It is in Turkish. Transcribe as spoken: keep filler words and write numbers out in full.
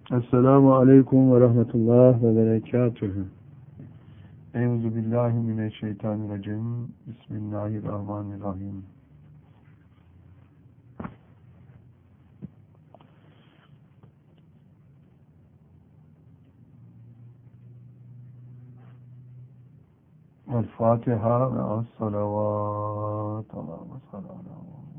Esselamu Aleyküm ve Rahmetullah ve Berekatühü. Euzu billahi mineşşeytanirracim. Bismillahirrahmanirrahim. El Fatiha ve as-salavat. Allahümme salli ala